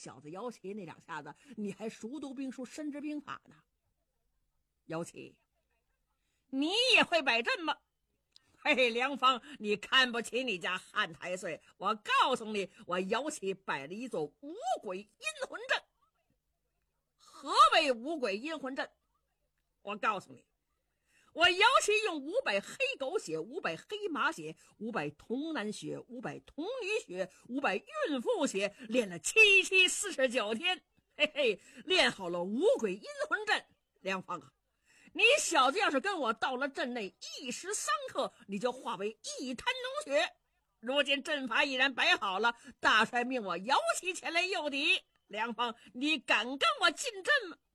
小子姚琦那两下子，你还熟读兵书，深知兵法呢。姚琦，你也会摆阵吗？嘿，梁芳，你看不起你家汉太岁，我告诉你，我姚琦摆了一座五鬼阴魂阵。何为五鬼阴魂阵？我告诉你，我姚琦用500黑狗血、500黑马血、500童男血、500童女血、500孕妇血，练了749天，嘿嘿，练好了五鬼阴魂阵。梁芳啊，你小子要是跟我到了阵内，一时3刻，你就化为一滩脓血。如今阵法已然摆好了，大帅命我姚琦前来诱敌。梁芳，你敢跟我进阵吗？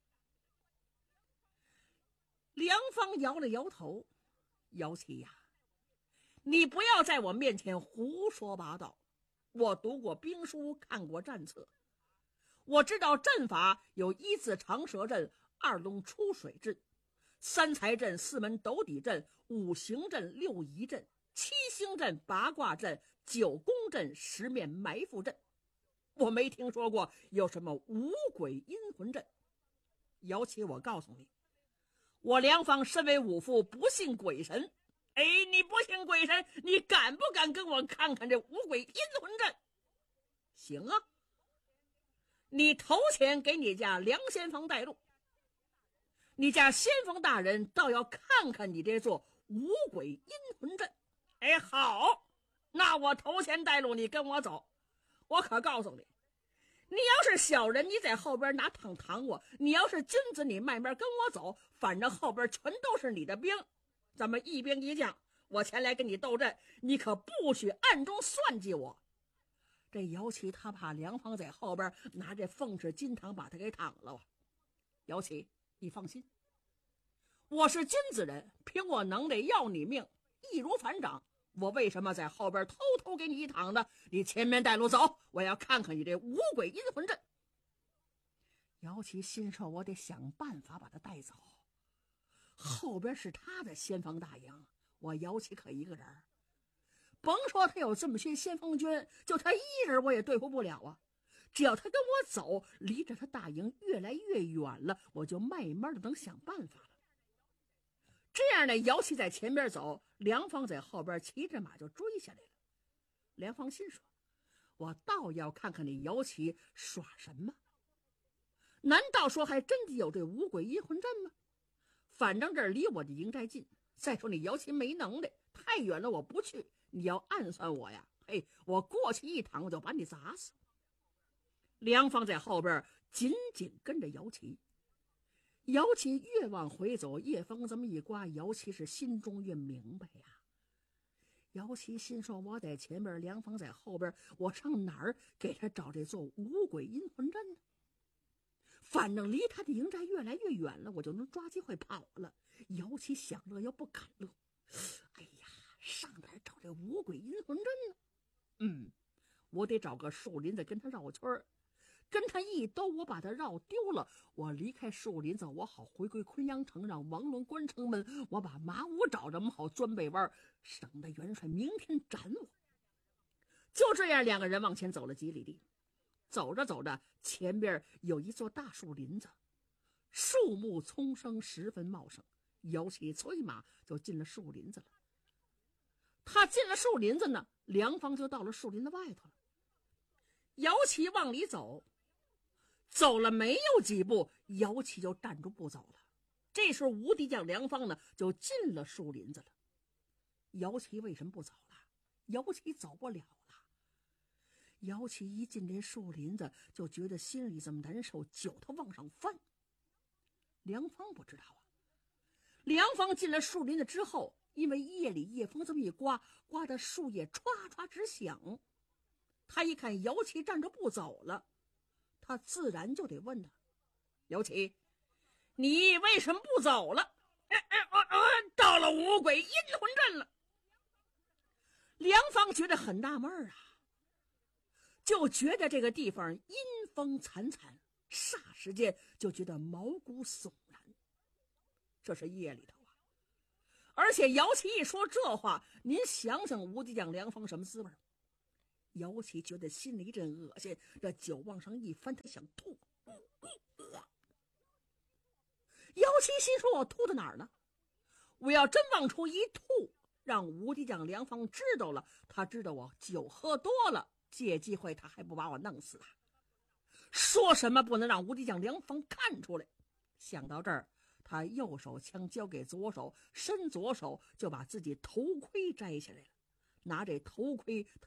梁芳摇了摇头，姚琦呀，你不要在我面前胡说八道。我读过兵书，看过战策，我知道阵法有1字长蛇阵、2龙出水阵、3财阵、4门斗底阵、5行阵、6仪阵、7星阵、8卦阵、9宫阵、10面埋伏阵。我没听说过有什么五鬼阴魂阵。姚琦，我告诉你，我梁芳身为武夫，不信鬼神。哎，你不信鬼神，你敢不敢跟我看看这五鬼阴魂阵？行啊，你投钱给你家梁先锋带路，你家先锋大人倒要看看你这座五鬼阴魂阵。哎，好，那我投钱带路，你跟我走。我可告诉你，你要是小人，你在后边拿糖糖我；你要是君子，你慢慢跟我走，反正后边全都是你的兵。咱们一兵一将，我前来跟你斗阵，你可不许暗中算计我。这姚琦他怕梁芳在后边拿这凤翅金糖把他给躺了啊。姚琦，你放心，我是君子人，凭我能耐要你命，易如反掌。我为什么在后边偷偷给你一躺呢？你前面带路走，我要看看你这五鬼阴魂阵。姚琦心说，我得想办法把他带走，后边是他的先锋大营，我姚琦可一个人，甭说他有这么些先锋军，就他一人我也对付不了啊。只要他跟我走，离着他大营越来越远了，我就慢慢的能想办法了。这样呢，姚琦在前边走，梁芳在后边骑着马就追下来了。梁芳心说，我倒要看看你姚琦耍什么，难道说还真的有这五鬼阴魂阵吗？反正这儿离我的营寨近，再说你姚琦没能耐，太远了我不去，你要暗算我呀，嘿，我过去一躺我就把你砸死。梁芳在后边紧紧跟着姚琦，姚琦越往回走，夜风这么一刮，姚琦是心中越明白呀。姚琦心说，我在前边，梁芳在后边，我上哪儿给他找这座五鬼阴魂阵呢？反正离他的营寨越来越远了，我就能抓机会跑了。姚琦想乐又不敢乐，哎呀，上哪儿找这五鬼阴魂阵呢？我得找个树林子跟他绕圈儿，跟他一兜，我把他绕丢了，我离开树林子，我好回归昆阳城，让王伦关城门，我把马武找着，我们好钻背弯，省得元帅明天斩我。就这样，2个人往前走了几里地，走着走着，前边有一座大树林子，树木丛生，十分茂盛。姚琦催马就进了树林子了。他进了树林子呢，梁芳就到了树林的外头了。姚琦往里走，走了没有几步，姚琦就站住不走了。这时候无敌将梁芳呢就进了树林子了。姚琦为什么不走了？姚琦走不了了。姚琦一进这树林子，就觉得心里这么难受，酒他往上翻。梁芳不知道啊。梁芳进了树林子之后，因为夜里夜风这么一刮，刮得树叶唰唰直响。他一看姚琦站着不走了，他自然就得问他，姚琦，你为什么不走了？到了五鬼阴魂阵了。梁芳觉得很纳闷啊，就觉得这个地方阴风惨惨，霎时间就觉得毛骨悚然。这是夜里头啊，而且姚琦一说这话，您想想无敌将梁芳什么滋味？ 姚七觉得心里一阵恶心，这酒往上一翻，他想吐。姚七心说：“我吐到哪儿了？我要真往出一吐，让吴地将梁芳知道了，他知道我酒喝多了，借机会他还不把我弄死啊？说什么不能让吴地将梁芳看出来。”想到这儿，他右手枪交给左手，伸左手就把自己头盔摘下来了。拿这头盔，他